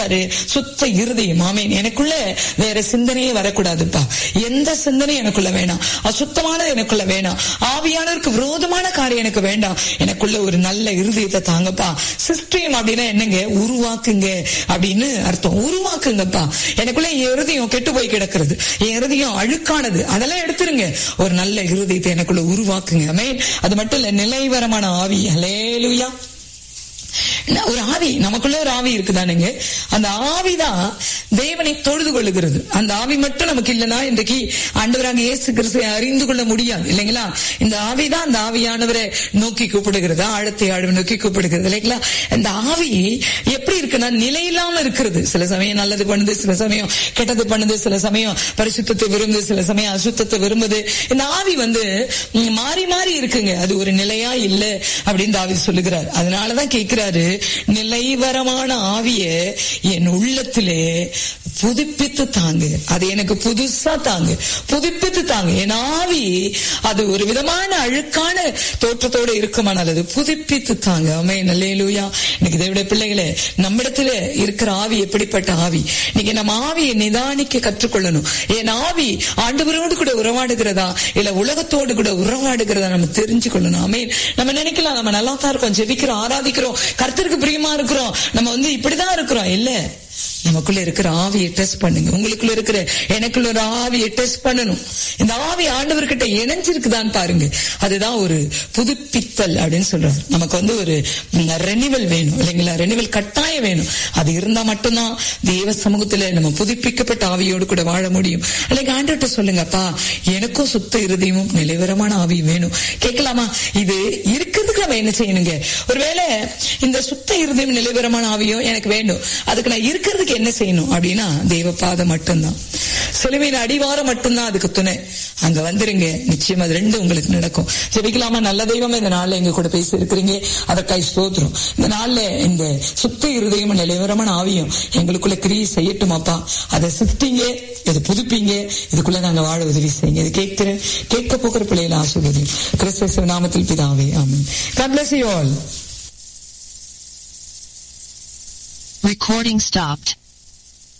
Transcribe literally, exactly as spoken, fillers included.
சுத்த இருதயம். ஆமென். எனக்குள்ள வேற சிந்தனையே வரக்கூடாதுப்பா. எந்த சிந்தனை எனக்குள்ள வேணாம், அசுத்தமானது எனக்குள்ள வேணாம், ஆவியானவருக்கு விரோதமான காரியம் எனக்கு வேண்டாம். எனக்குள்ள ஒரு நல்ல இருதயத்தை தாங்கப்பா. சிஸ்டம் அப்படின்னா என்னங்க? உருவாக்குங்க அப்படின்னு அர்த்தம். உருவாக்குங்கப்பா. எனக்குள்ள என் இருதயம் கெட்டு போய் கிடக்கிறது, என் இருதயம் அழுக்கானது, அதெல்லாம் எடுத்துருங்க. ஒரு நல்ல இருதயத்தை எனக்குள்ள உருவாக்குங்க. ஆமென். அது மட்டும் இல்ல, நிலைவரமான ஆவி. ஹல்லேலூயா. ஒரு ஆவி, நமக்குள்ள ஒரு ஆவி இருக்குதானுங்க. அந்த ஆவிதான் தேவனை தொழுது கொள்ளுகிறது. அந்த ஆவி மட்டும் நமக்கு இல்லைன்னா இன்றைக்கு ஆண்டவராக இயேசு கிறிஸ்துவை அறிந்து கொள்ள முடியாது இல்லைங்களா? இந்த ஆவிதான் அந்த ஆவியானவரை நோக்கி கூப்பிடுகிறது, ஆழத்தை ஆழ்வை நோக்கி கூப்பிடுகிறது இல்லைங்களா? இந்த ஆவி எப்படி இருக்குன்னா நிலையில்லாம இருக்கிறது. சில சமயம் நல்லது பண்ணுது, சில சமயம் கெட்டது பண்ணுது, சில சமயம் பரிசுத்தத்தை விரும்புது, சில சமயம் அசுத்தத்தை விரும்புது. இந்த ஆவி வந்து மாறி மாறி இருக்குங்க. அது ஒரு நிலையா இல்ல அப்படின்னு ஆவி சொல்லுகிறார். அதனாலதான் கேட்கிறாரு, நிலைவரமான ஆவிய என் உள்ளத்திலே புதுப்பித்து தாங்க. அது எனக்கு புதுசா தாங்க, புதுப்பித்து தாங்க. என் ஆவி அது ஒரு விதமான அழுக்கான தோற்றத்தோடு இருக்குமானால் அது புதுப்பித்து தாங்க. ஆமென். அல்லேலூயா. இன்னைக்கு தேவனுடைய பிள்ளைகளே, நம்மிடத்துல இருக்கிற ஆவி எப்படிப்பட்ட ஆவி? இன்னைக்கு நம்ம ஆவியை நிதானிக்க கற்றுக்கொள்ளணும். என் ஆவி ஆண்டவரோடு கூட உறவாடுகிறதா இல்ல உலகத்தோடு கூட உறவாடுகிறதா நம்ம தெரிஞ்சு கொள்ளணும். ஆமென். நம்ம நினைக்கலாம் நம்ம நல்லா தான் இருக்கோம், ஜெபிக்கிறோம், ஆராதிக்கிறோம், கர்த்தருக்கு பிரியமா இருக்கிறோம், நம்ம வந்து இப்படிதான் இருக்கிறோம். இல்ல, நமக்குள்ள இருக்கிற ஆவியை டெஸ்ட் பண்ணுங்க. உங்களுக்குள்ள இருக்கிற எனக்குள்ள ஒரு ஆவியை டெஸ்ட் பண்ணணும். இந்த ஆவி ஆண்டவர்கிட்ட இணைஞ்சிருக்குதான் பாருங்க. அதுதான் ஒரு புதுப்பித்தல் அப்படின்னு சொல்றாரு. நமக்கு வந்து ஒரு ரெனிவல் வேணும் இல்லைங்களா? ரெனிவல் கட்டாயம் வேணும். அது இருந்தா மட்டும்தான் தேவ சமூகத்துல நம்ம புதுப்பிக்கப்பட்ட ஆவியோடு கூட வாழ முடியும். இல்லைங்க, ஆண்டவர்கிட்ட சொல்லுங்கப்பா, எனக்கும் சுத்த இருதயமும் நிலைவரமான ஆவியும் வேணும். கேட்கலாமா? இது இருக்கிறதுக்கு நம்ம என்ன செய்யணுங்க? ஒருவேளை இந்த சுத்த இருதயம் நிலைவரமான ஆவியும் எனக்கு வேண்டும், அதுக்கு நான் இருக்கிறதுக்கு என்ன செய்யணும் அப்படின்னா தேவ பாதம் மட்டும்தான், சிலுவையின் அடிவாரம் மட்டும்தான் அதுக்கு துணை. அங்க வந்துருங்க, நிச்சயம் அது ரெண்டு உங்களுக்கு நடக்கும். ஜெபிக்கலாமா? நல்ல தெய்வமே, இந்த நாள்ல எங்க கூட பேசி இருக்கிறீங்க, அதற்காக ஸ்தோத்திரம். இந்த நாள்ல இந்த சுத்த இருதயம் நிலைவரமான ஆவியும் எங்களுக்குள்ள கிரியை செய்யட்டுமாப்பா. அதை சித்திங்க, இதை புதுப்பீங்க, இதுக்குள்ள நாங்க வாழ உதவி செய்யுங்க. இது கேட்கிற கேட்க போகிற பிள்ளைகளை ஆசீர்வதியும் கிறிஸ்து நாமத்தில் பிதாவே, ஆமென். God bless you all. Recording stopped.